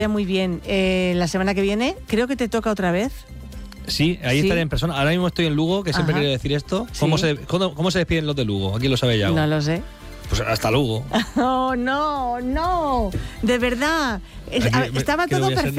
Muy bien. La semana que viene creo que te toca otra vez. Sí, ahí estaré en persona. Ahora mismo estoy en Lugo, que siempre quería decir esto. ¿Cómo se despiden los de Lugo? ¿Quién lo sabe ya? No lo sé. Pues hasta Lugo. Oh, no, de verdad. Estaba todo perfecto.